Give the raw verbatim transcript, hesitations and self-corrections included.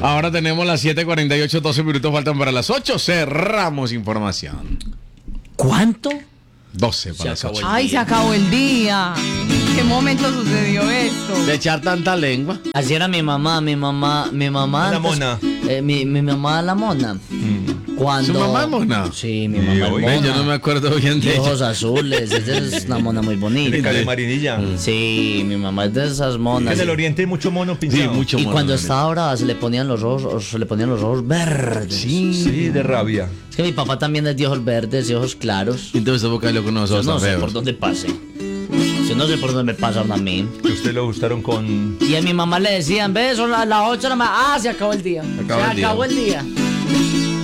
Ahora tenemos las siete cuarenta y ocho, doce minutos faltan para las ocho. Cerramos información. ¿Cuánto? doce para las ocho. Ay, se acabó el día. ¿En qué momento sucedió esto? De echar tanta lengua. Así era mi mamá, mi mamá, mi mamá. La antes- mona. eh, mi, mi mamá la mona. Cuando... ¿Su mamá es mona? Sí, mi mamá es hoy- mona. Ven, yo no me acuerdo bien de Y ella. ojos azules, ella es una mona muy De bonita. Cali Marinilla. Sí, mi mamá es de esas Que monas. en el oriente hay mucho mono Sí, pinchado. mucho Y mono, cuando nene. estaba brava se le ponían los ojos, se le ponían los ojos verdes. Sí, de rabia. Es que mi papá también es de ojos verdes y ojos claros. Entonces busca lo que Yo nosotros no sé feos. por dónde pase. Yo no sé por dónde me pasan a mí. Que usted lo gustaron con... Y a mi mamá le decían, ve, son las las ocho de la mañana. Ah, se acabó el día. Se acabó el día. acabó el día.